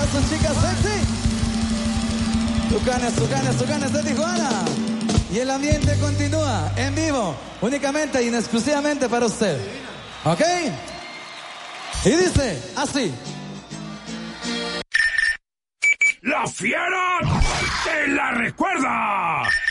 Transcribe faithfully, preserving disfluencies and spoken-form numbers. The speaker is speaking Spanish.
su chica sexy. Tucanes, Tucanes, Tucanes de Tijuana. Y el ambiente continúa en vivo, únicamente y exclusivamente para usted. ¿Ok? Y dice así. ¡La Fiera te la recuerda!